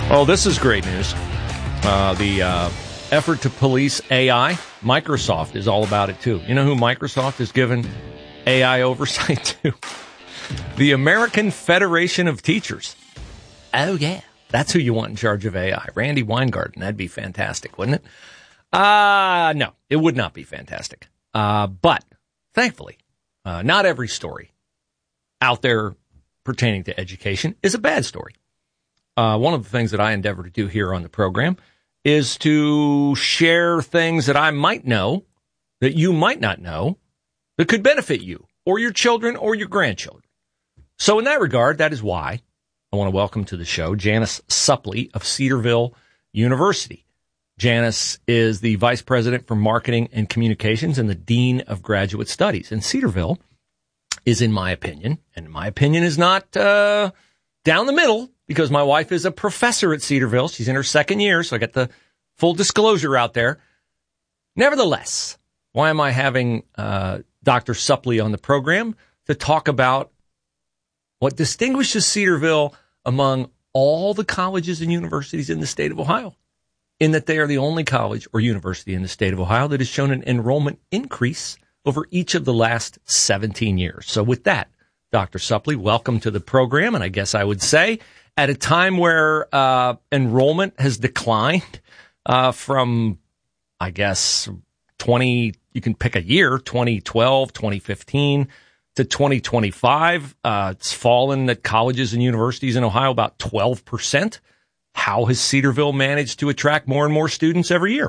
Oh, this is great news. The effort to police AI, Microsoft is all about it, too. You know who Microsoft has given AI oversight to? The American Federation of Teachers. Oh, yeah. That's who you want in charge of AI. Randy Weingarten. That'd be fantastic, wouldn't it? No, it would not be fantastic. But thankfully, not every story out there pertaining to education is a bad story. One of the things that I endeavor to do here on the program is to share things that I might know that you might not know that could benefit you or your children or your grandchildren. So in that regard, that is why I want to welcome to the show Janice Suppley of Cedarville University. Janice is the Vice President for Marketing and Communications and the Dean of Graduate Studies. And Cedarville is, in my opinion, and my opinion is not down the middle, because my wife is a professor at Cedarville. She's in her second year, so I got the full disclosure out there. Nevertheless, why am I having Dr. Suppley on the program? To talk about what distinguishes Cedarville among all the colleges and universities in the state of Ohio, in that they are the only college or university in the state of Ohio that has shown an enrollment increase over each of the last 17 years. So with that, Dr. Suppley, welcome to the program. And I guess I would say, at a time where enrollment has declined from, I guess, you can pick a year, 2012, 2015 to 2025. It's fallen at colleges and universities in Ohio about 12%. How has Cedarville managed to attract more and more students every year?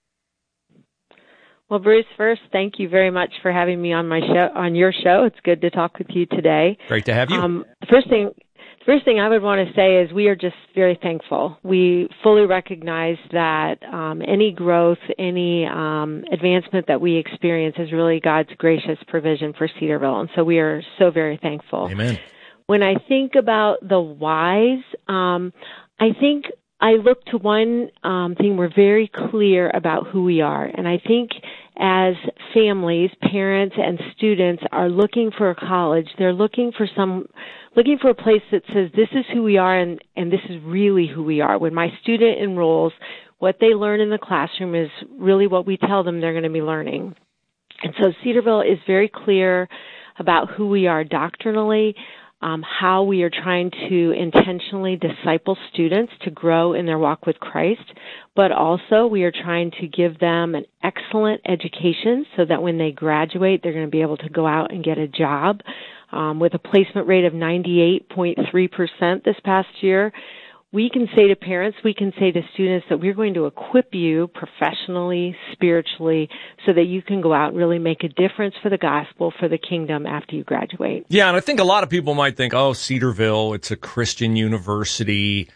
Well, Bruce, first, thank you very much for having me on your show. It's good to talk with you today. Great to have you. The first thing I would want to say is we are just very thankful. We fully recognize that any growth, any advancement that we experience is really God's gracious provision for Cedarville, and so we are so very thankful. Amen. When I think about the whys, I think I look to one thing. We're very clear about who we are, and I think as families, parents, and students are looking for a college, they're looking for a place that says this is who we are and this is really who we are. When my student enrolls, what they learn in the classroom is really what we tell them they're going to be learning. And so Cedarville is very clear about who we are doctrinally, how we are trying to intentionally disciple students to grow in their walk with Christ, but also we are trying to give them an excellent education so that when they graduate, they're going to be able to go out and get a job. With a placement rate of 98.3% this past year, we can say to parents, we can say to students that we're going to equip you professionally, spiritually, so that you can go out and really make a difference for the gospel, for the kingdom after you graduate. Yeah, and I think a lot of people might think, oh, Cedarville, it's a Christian university.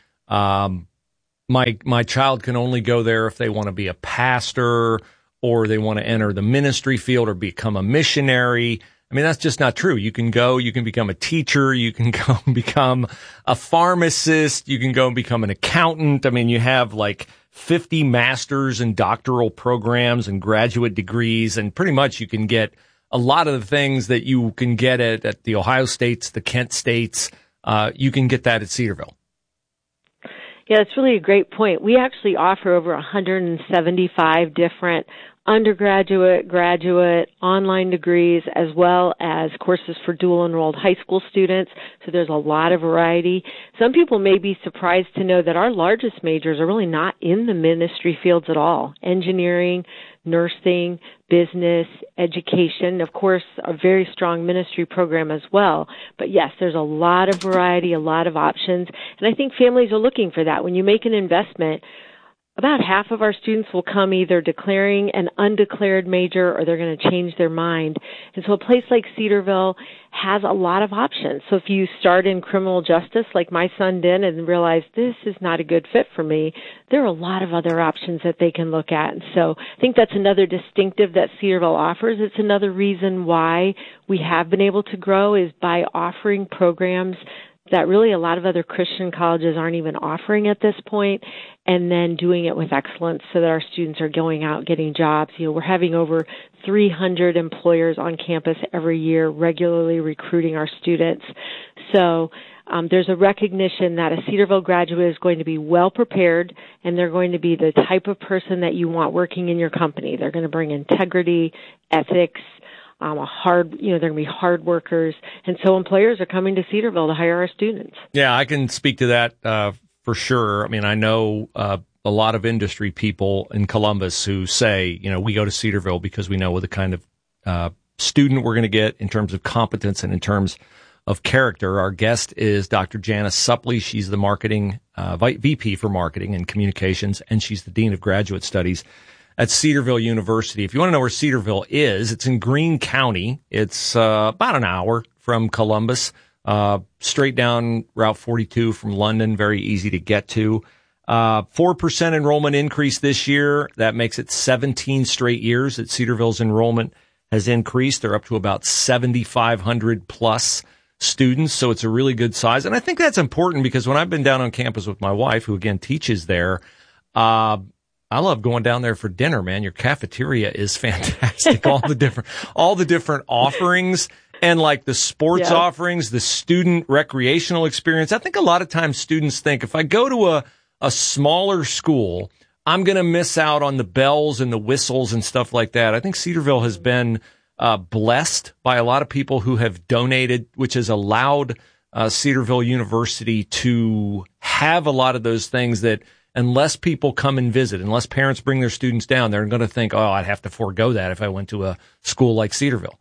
My child can only go there if they want to be a pastor or they want to enter the ministry field or become a missionary. I mean, that's just not true. You can go, you can become a teacher, you can go and become a pharmacist, you can go and become an accountant. I mean, you have like 50 master's and doctoral programs and graduate degrees, and pretty much you can get a lot of the things that you can get at the Ohio States, the Kent States. You can get that at Cedarville. Yeah, it's really a great point. We actually offer over 175 different undergraduate, graduate, online degrees, as well as courses for dual-enrolled high school students. So there's a lot of variety. Some people may be surprised to know that our largest majors are really not in the ministry fields at all. Engineering, nursing, business, education, of course, a very strong ministry program as well. But yes, there's a lot of variety, a lot of options. And I think families are looking for that. When you make an investment, about half of our students will come either declaring an undeclared major or they're going to change their mind. And so a place like Cedarville has a lot of options. So if you start in criminal justice like my son did and realize this is not a good fit for me, there are a lot of other options that they can look at. And so I think that's another distinctive that Cedarville offers. It's another reason why we have been able to grow is by offering programs that really a lot of other Christian colleges aren't even offering at this point, and then doing it with excellence so that our students are going out getting jobs. You know, we're having over 300 employers on campus every year regularly recruiting our students. So there's a recognition that a Cedarville graduate is going to be well prepared, and they're going to be the type of person that you want working in your company. They're going to bring integrity, ethics, they're going to be hard workers, and so employers are coming to Cedarville to hire our students. Yeah, I can speak to that for sure. I mean, I know a lot of industry people in Columbus who say, we go to Cedarville because we know what the kind of student we're going to get in terms of competence and in terms of character. Our guest is Dr. Janice Suppley. She's the marketing VP for marketing and communications, and she's the Dean of Graduate Studies at Cedarville University. If you want to know where Cedarville is, it's in Greene County. It's about an hour from Columbus, straight down Route 42 from London, very easy to get to. 4% enrollment increase this year. That makes it 17 straight years that Cedarville's enrollment has increased. They're up to about 7,500 plus students, so it's a really good size. And I think that's important because when I've been down on campus with my wife, who again teaches there, I love going down there for dinner, man. Your cafeteria is fantastic. all the different offerings and like the sports offerings, the student recreational experience. I think a lot of times students think if I go to a smaller school, I'm going to miss out on the bells and the whistles and stuff like that. I think Cedarville has been blessed by a lot of people who have donated, which has allowed Cedarville University to have a lot of those things that unless people come and visit, unless parents bring their students down, they're going to think, I'd have to forego that if I went to a school like Cedarville.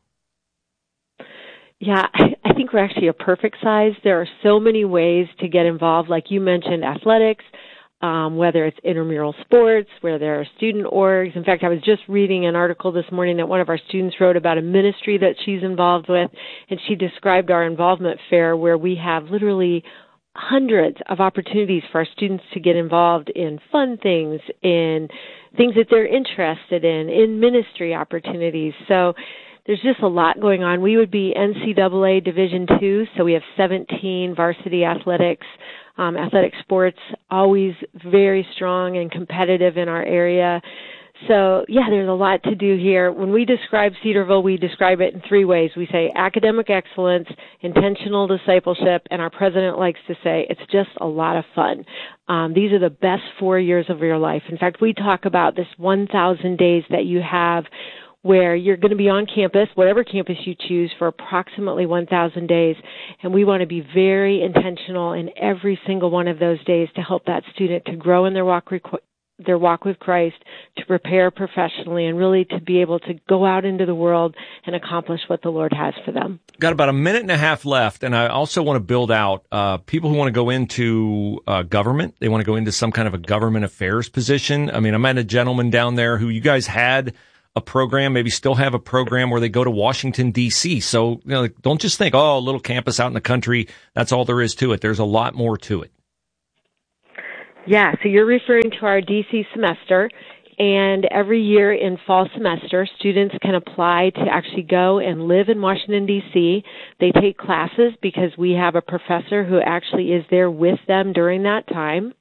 Yeah, I think we're actually a perfect size. There are so many ways to get involved. Like you mentioned, athletics, whether it's intramural sports, where there are student orgs. In fact, I was just reading an article this morning that one of our students wrote about a ministry that she's involved with, and she described our involvement fair where we have literally hundreds of opportunities for our students to get involved in fun things, in things that they're interested in ministry opportunities. So there's just a lot going on. We would be NCAA Division II, so we have 17 varsity athletics, athletic sports, always very strong and competitive in our area. So, there's a lot to do here. When we describe Cedarville, we describe it in three ways. We say academic excellence, intentional discipleship, and our president likes to say it's just a lot of fun. These are the best 4 years of your life. In fact, we talk about this 1,000 days that you have where you're going to be on campus, whatever campus you choose, for approximately 1,000 days. And we want to be very intentional in every single one of those days to help that student to grow in their walk with Christ, to prepare professionally, and really to be able to go out into the world and accomplish what the Lord has for them. Got about a minute and a half left, and I also want to build out people who want to go into government. They want to go into some kind of a government affairs position. I mean, I met a gentleman down there who you guys had a program, maybe still have a program where they go to Washington, D.C. So don't just think, a little campus out in the country, that's all there is to it. There's a lot more to it. Yeah, so you're referring to our D.C. semester, and every year in fall semester, students can apply to actually go and live in Washington, D.C. They take classes because we have a professor who actually is there with them during that time.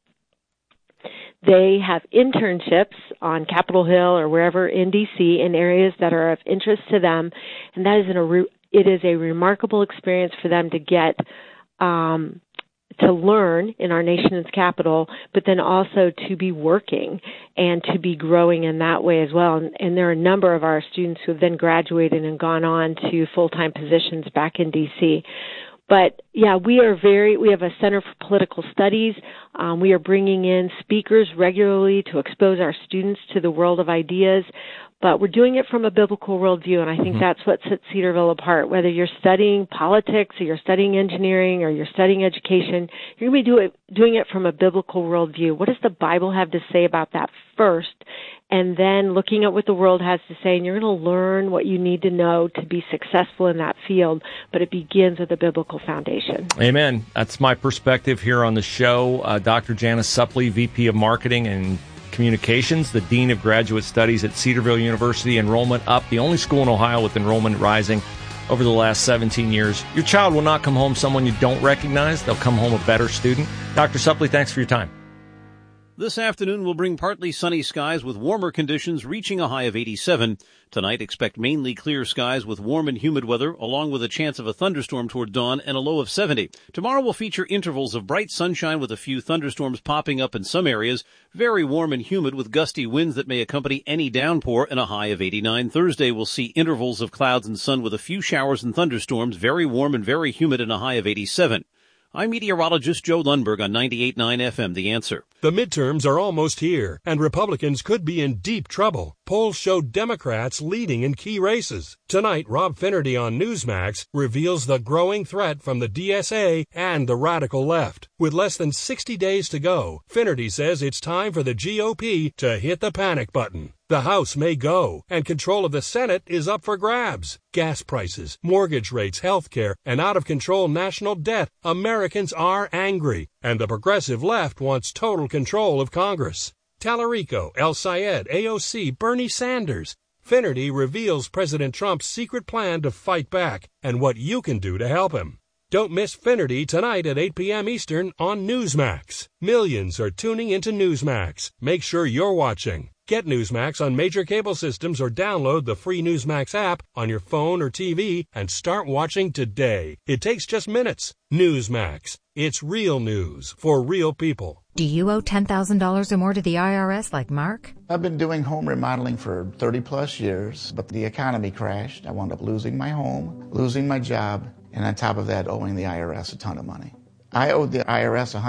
They have internships on Capitol Hill or wherever in D.C. in areas that are of interest to them, and that is it is a remarkable experience for them to get to learn in our nation's capital, but then also to be working and to be growing in that way as well. And there are a number of our students who have then graduated and gone on to full-time positions back in D.C. But yeah, we have a Center for Political Studies. We are bringing in speakers regularly to expose our students to the world of ideas. But we're doing it from a biblical worldview, and I think that's what sets Cedarville apart. Whether you're studying politics or you're studying engineering or you're studying education, you're going to be doing it from a biblical worldview. What does the Bible have to say about that first? And then looking at what the world has to say, and you're going to learn what you need to know to be successful in that field, but it begins with a biblical foundation. Amen. That's my perspective here on the show. Dr. Janice Suppley, VP of Marketing and Communications, the Dean of Graduate Studies at Cedarville University. Enrollment up, the only school in Ohio with enrollment rising over the last 17 years. Your child will not come home someone you don't recognize. They'll come home a better student. Dr. Suppley, thanks for your time. This afternoon will bring partly sunny skies with warmer conditions reaching a high of 87. Tonight, expect mainly clear skies with warm and humid weather, along with a chance of a thunderstorm toward dawn and a low of 70. Tomorrow will feature intervals of bright sunshine with a few thunderstorms popping up in some areas. Very warm and humid with gusty winds that may accompany any downpour and a high of 89. Thursday will see intervals of clouds and sun with a few showers and thunderstorms. Very warm and very humid and a high of 87. I'm meteorologist Joe Lundberg on 98.9 FM, The Answer. The midterms are almost here, and Republicans could be in deep trouble. Polls show Democrats leading in key races. Tonight, Rob Finnerty on Newsmax reveals the growing threat from the DSA and the radical left. With less than 60 days to go, Finnerty says it's time for the GOP to hit the panic button. The House may go, and control of the Senate is up for grabs. Gas prices, mortgage rates, health care, and out-of-control national debt. Americans are angry, and the progressive left wants total control of Congress. Tallarico, El Sayed, AOC, Bernie Sanders. Finnerty reveals President Trump's secret plan to fight back and what you can do to help him. Don't miss Finnerty tonight at 8 p.m. Eastern on Newsmax. Millions are tuning into Newsmax. Make sure you're watching. Get Newsmax on major cable systems or download the free Newsmax app on your phone or TV and start watching today. It takes just minutes. Newsmax. It's real news for real people. Do you owe $10,000 or more to the IRS like Mark? I've been doing home remodeling for 30 plus years, but the economy crashed. I wound up losing my home, losing my job, and on top of that, owing the IRS a ton of money. I owed the IRS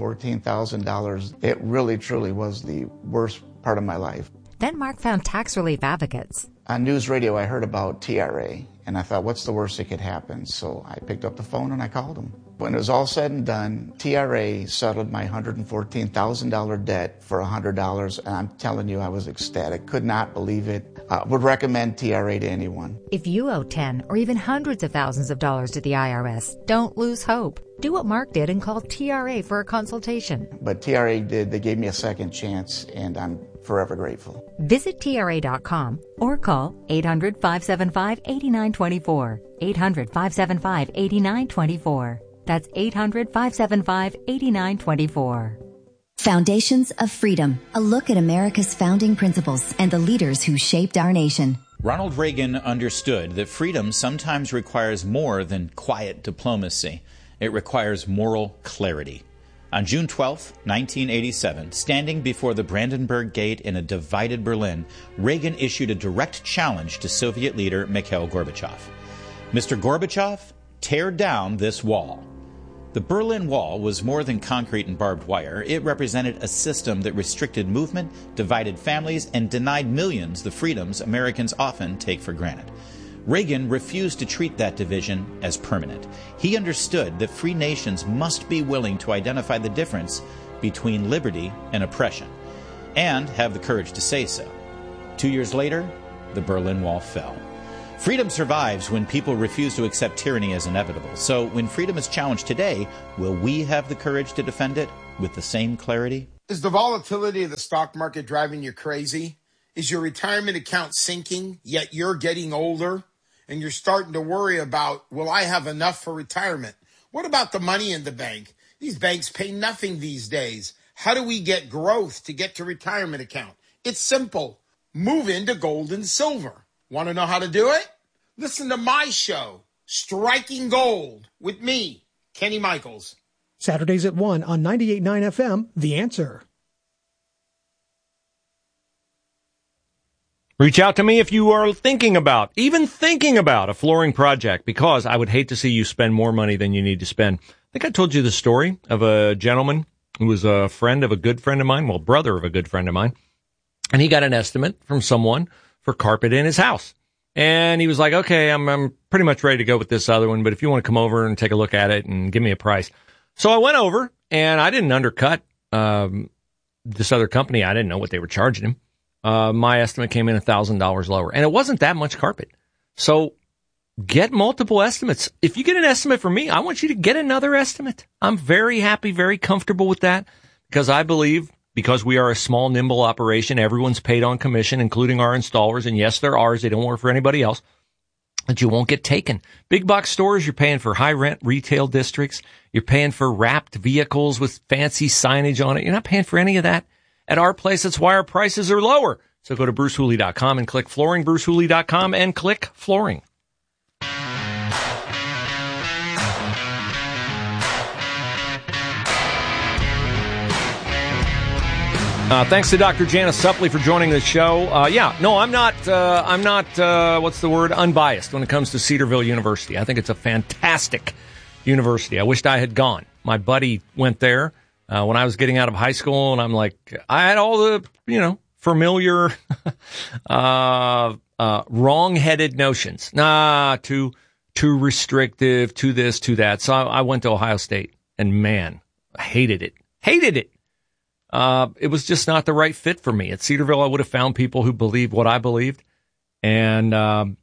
$114,000. It really, truly was the worst part of my life. Then Mark found tax relief advocates. On news radio, I heard about TRA, and I thought, what's the worst that could happen? So I picked up the phone and I called them. When it was all said and done, TRA settled my $114,000 debt for $100, and I'm telling you, I was ecstatic. Could not believe it. Would recommend TRA to anyone. If you owe 10 or even hundreds of thousands of dollars to the IRS, don't lose hope. Do what Mark did and call TRA for a consultation. But TRA did. They gave me a second chance, and I'm forever grateful. Visit TRA.com or call 800-575-8924. 800-575-8924. That's 800-575-8924. Foundations of Freedom, a look at America's founding principles and the leaders who shaped our nation. Ronald Reagan understood that freedom sometimes requires more than quiet diplomacy. It requires moral clarity. On June 12, 1987, standing before the Brandenburg Gate in a divided Berlin, Reagan issued a direct challenge to Soviet leader Mikhail Gorbachev. Mr. Gorbachev, tear down this wall. The Berlin Wall was more than concrete and barbed wire. It represented a system that restricted movement, divided families, and denied millions the freedoms Americans often take for granted. Reagan refused to treat that division as permanent. He understood that free nations must be willing to identify the difference between liberty and oppression, and have the courage to say so. 2 years later, the Berlin Wall fell. Freedom survives when people refuse to accept tyranny as inevitable. So when freedom is challenged today, will we have the courage to defend it with the same clarity? Is the volatility of the stock market driving you crazy? Is your retirement account sinking, yet you're getting older? And you're starting to worry about, will I have enough for retirement? What about the money in the bank? These banks pay nothing these days. How do we get growth to get to retirement account? It's simple. Move into gold and silver. Want to know how to do it? Listen to my show, Striking Gold, with me, Kenny Michaels. Saturdays at 1 on 98.9 FM, The Answer. Reach out to me if you are even thinking about a flooring project, because I would hate to see you spend more money than you need to spend. I think I told you the story of a gentleman who was a friend of a good friend of mine, brother of a good friend of mine, and he got an estimate from someone for carpet in his house. And he was like, okay, I'm pretty much ready to go with this other one, but if you want to come over and take a look at it and give me a price. So I went over, and I didn't undercut this other company. I didn't know what they were charging him. My estimate came in $1,000 lower, and it wasn't that much carpet. So get multiple estimates. If you get an estimate from me, I want you to get another estimate. I'm very happy, very comfortable with that, because I believe, because we are a small, nimble operation, everyone's paid on commission, including our installers. And yes, they're ours. They don't work for anybody else. That you won't get taken. Big box stores, you're paying for high rent retail districts. You're paying for wrapped vehicles with fancy signage on it. You're not paying for any of that. at our place. That's why our prices are lower. So go to BruceHooley.com and click flooring, BruceHooley.com and click flooring. Thanks to Dr. Janice Suppley for joining the show. I'm not, what's the word, unbiased when it comes to Cedarville University. I think it's a fantastic university. I wished I had gone. My buddy went there when I was getting out of high school, and I'm like, I had all the, familiar, wrong-headed notions. Too restrictive, to this, to that. So I went to Ohio State, and man, I hated it. It was just not the right fit for me. At Cedarville, I would have found people who believed what I believed. And, now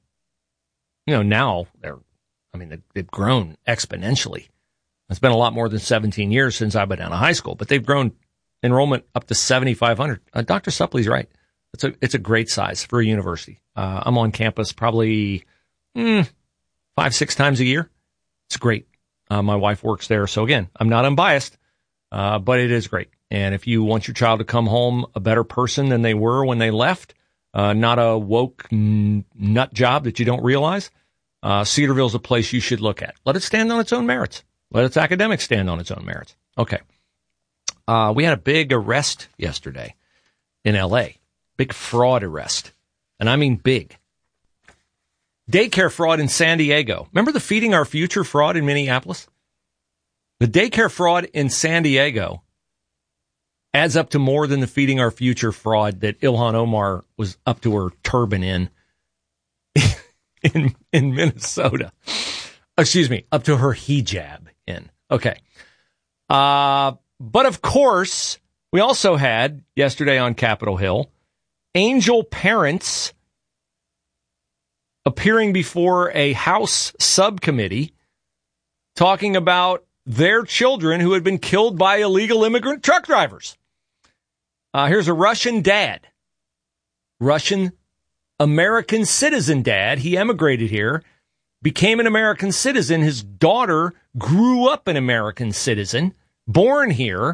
they've grown exponentially. It's been a lot more than 17 years since I've been out of high school, but they've grown enrollment up to 7,500. Dr. Suppley's right. It's a great size for a university. I'm on campus probably 5-6 times a year. It's great. My wife works there. So again, I'm not unbiased, but it is great. And if you want your child to come home a better person than they were when they left, not a woke nut job that you don't realize, Cedarville's a place you should look at. Let it stand on its own merits. Let its academics stand on its own merits. Okay. We had a big arrest yesterday in L.A., big fraud arrest. And I mean big. Daycare fraud in San Diego. Remember the Feeding Our Future fraud in Minneapolis? The daycare fraud in San Diego adds up to more than the Feeding Our Future fraud that Ilhan Omar was up to her turban in Minnesota. Excuse me, up to her hijab in. Okay. But of course, we also had yesterday on Capitol Hill, angel parents appearing before a House subcommittee talking about their children who had been killed by illegal immigrant truck drivers. Here's a Russian dad, Russian American citizen dad. He emigrated here, became an American citizen. His daughter grew up an American citizen, born here.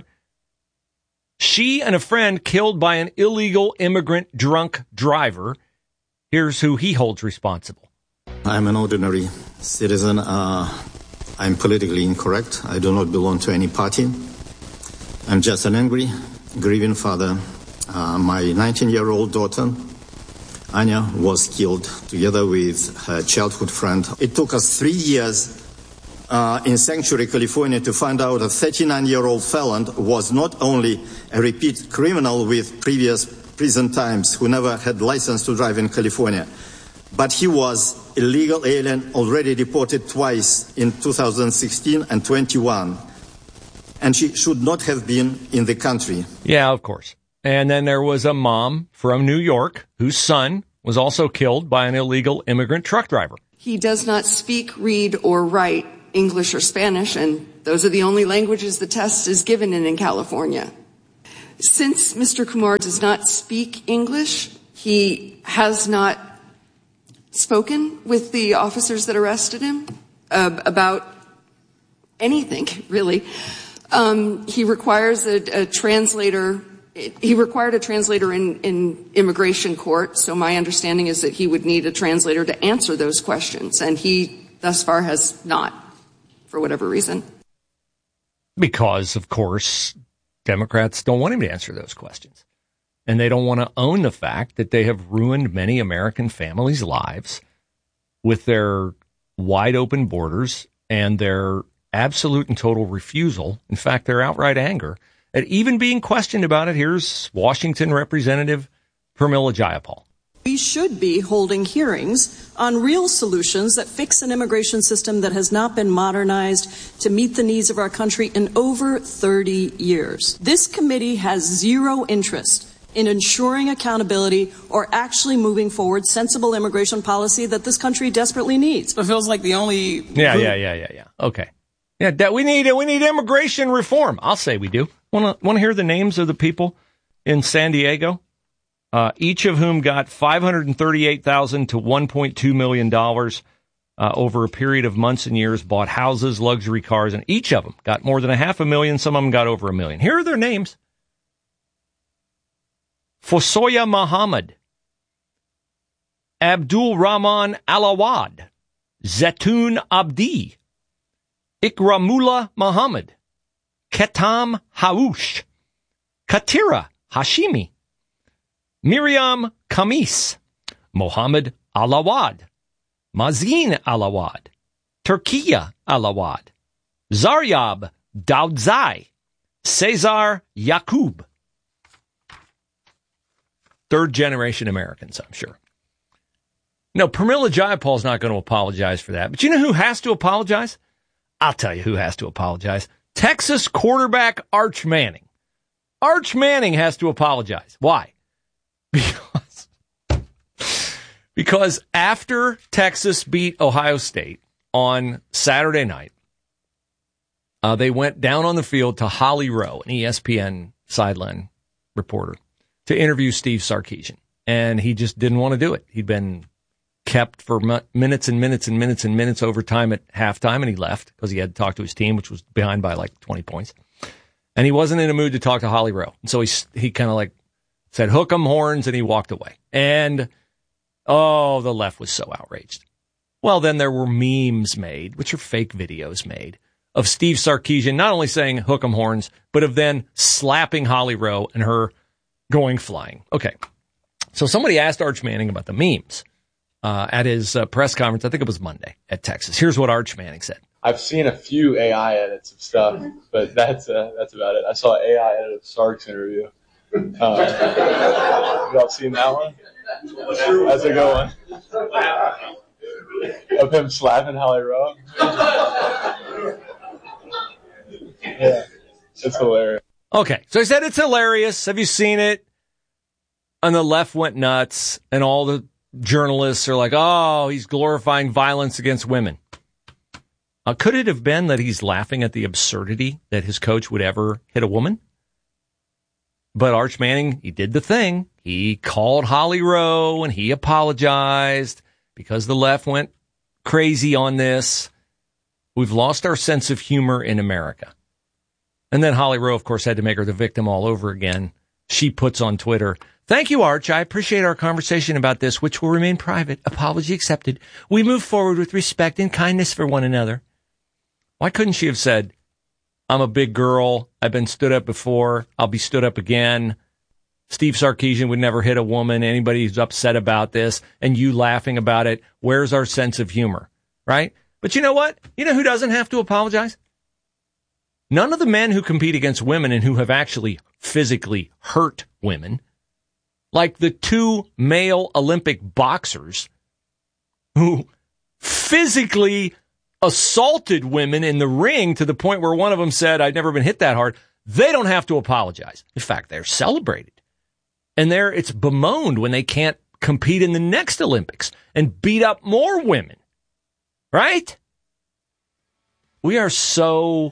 She and a friend killed by an illegal immigrant drunk driver. Here's who he holds responsible. I'm an ordinary citizen. I'm politically incorrect. I do not belong to any party. I'm just an angry, grieving father. My 19-year-old daughter, Anya, was killed together with her childhood friend. It took us 3 years in Sanctuary, California, to find out a 39-year-old felon was not only a repeat criminal with previous prison times who never had license to drive in California, but he was illegal alien already deported twice in 2016 and 21. And she should not have been in the country. Yeah, of course. And then there was a mom from New York whose son was also killed by an illegal immigrant truck driver. He does not speak, read, or write English or Spanish, and those are the only languages the test is given in California. Since Mr. Kumar does not speak English, he has not spoken with the officers that arrested him about anything, really. He requires a translator. He required a translator in immigration court, so my understanding is that he would need a translator to answer those questions, and he thus far has not, for whatever reason. Because, of course, Democrats don't want him to answer those questions. And they don't want to own the fact that they have ruined many American families' lives with their wide open borders and their absolute and total refusal, in fact, their outright anger, at even being questioned about it. Here's Washington Representative Pramila Jayapal. We should be holding hearings on real solutions that fix an immigration system that has not been modernized to meet the needs of our country in over 30 years. This committee has zero interest in ensuring accountability or actually moving forward sensible immigration policy that this country desperately needs. It feels like the only... Yeah. Okay. Yeah, we need immigration reform. I'll say we do. Want to hear the names of the people in San Diego? Each of whom got $538,000 to $1.2 million over a period of months and years, bought houses, luxury cars, and each of them got more than $500,000. Some of them got over $1 million. Here are their names. Fosoya Muhammad, Abdul Rahman Alawad, Zetoun Abdi, Ikramullah Muhammad, Ketam Haoush, Katira Hashimi, Miriam Khamis, Mohammed Alawad, Mazin Alawad, Turkiya Alawad, Zaryab Daudzai, Cesar Yaqub. Third-generation Americans, I'm sure. No, Pramila Jayapal's not going to apologize for that. But you know who has to apologize? I'll tell you who has to apologize. Texas quarterback Arch Manning. Arch Manning has to apologize. Why? Because after Texas beat Ohio State on Saturday night, they went down on the field to Holly Rowe, an ESPN sideline reporter, to interview Steve Sarkisian. And he just didn't want to do it. He'd been kept for minutes and minutes and minutes and minutes overtime at halftime, and he left because he had to talk to his team, which was behind by like 20 points. And he wasn't in a mood to talk to Holly Rowe. And so he kind of like said, hook 'em horns, and he walked away. And, the left was so outraged. Well, then there were memes made, which are fake videos made, of Steve Sarkisian not only saying hook 'em horns, but of then slapping Holly Rowe and her going flying. Okay. So somebody asked Arch Manning about the memes at his press conference. I think it was Monday at Texas. Here's what Arch Manning said. I've seen a few AI edits of stuff, but that's about it. I saw an AI edit of Sark's interview. Y'all seen that one? That's a good one. Of him slapping Holly Rowe. Yeah, it's hilarious. Okay, so I said it's hilarious. Have you seen it? And the left went nuts, and all the journalists are like, oh, he's glorifying violence against women. Could it have been that he's laughing at the absurdity that his coach would ever hit a woman? But Arch Manning, he did the thing. He called Holly Rowe, and he apologized because the left went crazy on this. We've lost our sense of humor in America. And then Holly Rowe, of course, had to make her the victim all over again. She puts on Twitter, thank you, Arch. I appreciate our conversation about this, which will remain private. Apology accepted. We move forward with respect and kindness for one another. Why couldn't she have said, I'm a big girl. I've been stood up before. I'll be stood up again. Steve Sarkisian would never hit a woman. Anybody who's upset about this and you laughing about it, where's our sense of humor, right? But you know what? You know who doesn't have to apologize? None of the men who compete against women and who have actually physically hurt women, like the two male Olympic boxers who physically assaulted women in the ring to the point where one of them said, I've never been hit that hard. They don't have to apologize. In fact, they're celebrated. And it's bemoaned when they can't compete in the next Olympics and beat up more women. Right? We are so,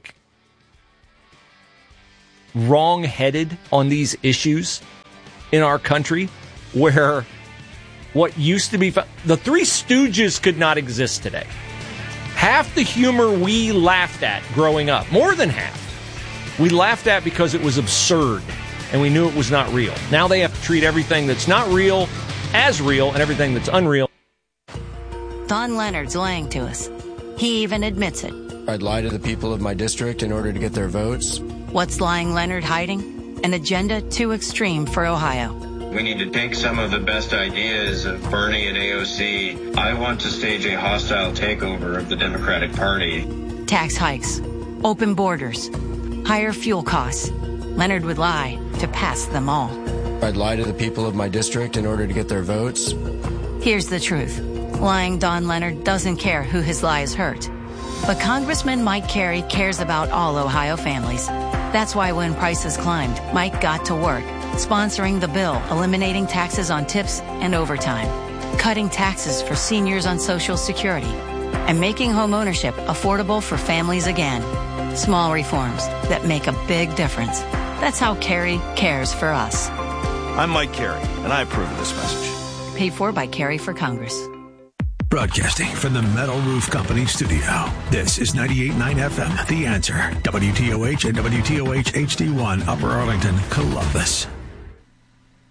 wrong-headed on these issues in our country where what used to be... The Three Stooges could not exist today. Half the humor we laughed at growing up, more than half, we laughed at because it was absurd and we knew it was not real. Now they have to treat everything that's not real as real and everything that's unreal. Don Leonard's lying to us. He even admits it. I'd lie to the people of my district in order to get their votes. What's lying Leonard hiding? An agenda too extreme for Ohio. We need to take some of the best ideas of Bernie and AOC. I want to stage a hostile takeover of the Democratic Party. Tax hikes, open borders, higher fuel costs. Leonard would lie to pass them all. I'd lie to the people of my district in order to get their votes. Here's the truth. Lying Don Leonard doesn't care who his lies hurt. But Congressman Mike Carey cares about all Ohio families. That's why when prices climbed, Mike got to work, sponsoring the bill eliminating taxes on tips and overtime, cutting taxes for seniors on Social Security, and making home ownership affordable for families again. Small reforms that make a big difference. That's how Carey cares for us. I'm Mike Carey, and I approve of this message. Paid for by Carey for Congress. Broadcasting from the Metal Roof Company studio. This is 98.9 FM, The Answer. WTOH and WTOH HD1, Upper Arlington, Columbus.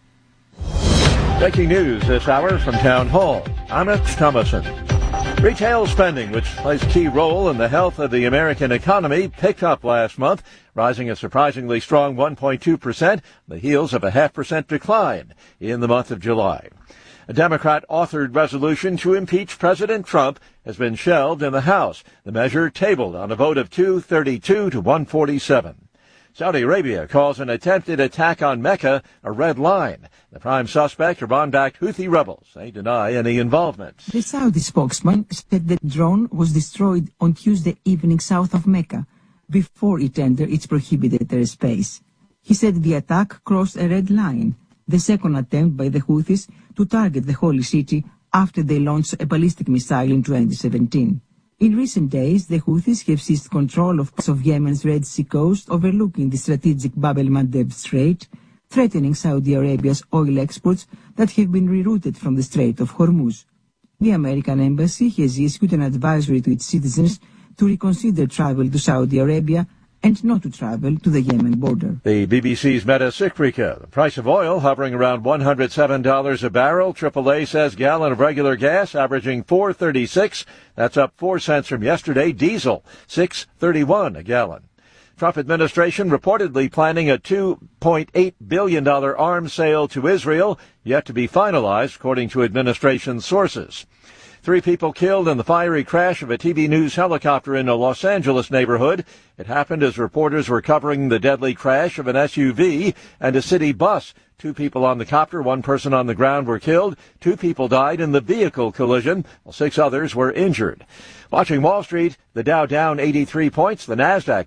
Breaking news this hour from Town Hall. Amit Thomason. Retail spending, which plays a key role in the health of the American economy, picked up last month, rising a surprisingly strong 1.2%, on the heels of a 0.5% decline in the month of July. A Democrat-authored resolution to impeach President Trump has been shelved in the House. The measure tabled on a vote of 232 to 147. Saudi Arabia calls an attempted attack on Mecca a red line. The prime suspect, Iran-backed Houthi rebels. They deny any involvement. The Saudi spokesman said the drone was destroyed on Tuesday evening south of Mecca, before it entered its prohibited airspace. He said the attack crossed a red line, the second attempt by the Houthis to target the holy city after they launched a ballistic missile in 2017. In recent days, the Houthis have seized control of parts of Yemen's Red Sea coast overlooking the strategic Bab el-Mandeb Strait, threatening Saudi Arabia's oil exports that have been rerouted from the Strait of Hormuz. The American embassy has issued an advisory to its citizens to reconsider travel to Saudi Arabia and not to travel to the Yemen border. The BBC's Meta Sikrika. The price of oil hovering around $107 a barrel. AAA says gallon of regular gas averaging $4.36. That's up 4 cents from yesterday. Diesel, $6.31 a gallon. Trump administration reportedly planning a $2.8 billion arms sale to Israel, yet to be finalized, according to administration sources. 3 people killed in the fiery crash of a TV news helicopter in a Los Angeles neighborhood. It happened as reporters were covering the deadly crash of an SUV and a city bus. 2 people on the copter, 1 person on the ground were killed. 2 people died in the vehicle collision, while 6 others were injured. Watching Wall Street, the Dow down 83 points, the Nasdaq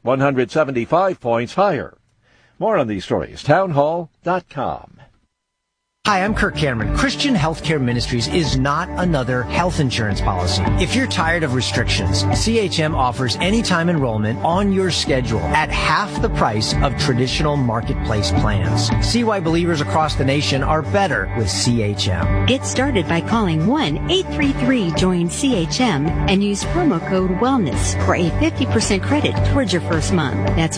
175 points higher. More on these stories, townhall.com. Hi, I'm Kirk Cameron. Christian Healthcare Ministries is not another health insurance policy. If you're tired of restrictions, CHM offers anytime enrollment on your schedule at half the price of traditional marketplace plans. See why believers across the nation are better with CHM. Get started by calling 1-833-JOIN-CHM and use promo code WELLNESS for a 50% credit towards your first month. That's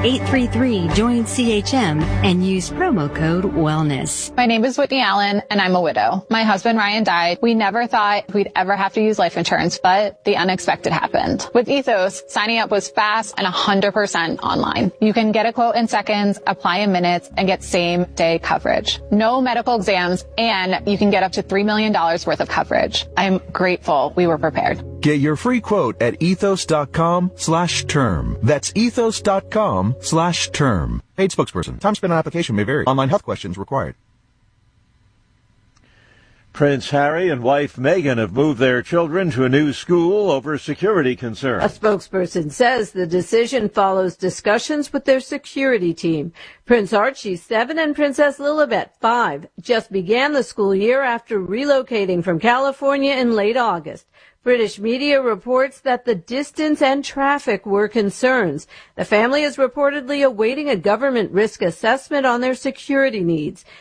1-833-JOIN-CHM and use promo code WELLNESS. My name is Whitney Allen, and I'm a widow. My husband Ryan died. We never thought we'd ever have to use life insurance, but the unexpected happened. With Ethos, signing up was fast and 100% online. You can get a quote in seconds, apply in minutes, and get same-day coverage. No medical exams, and you can get up to $3 million worth of coverage. I'm grateful we were prepared. Get your free quote at ethos.com/term. That's ethos.com/term. Paid spokesperson. Time spent on application may vary. Online health questions required. Prince Harry and wife Meghan have moved their children to a new school over security concerns. A spokesperson says the decision follows discussions with their security team. Prince Archie, 7, and Princess Lilibet, 5, just began the school year after relocating from California in late August. British media reports that the distance and traffic were concerns. The family is reportedly awaiting a government risk assessment on their security needs.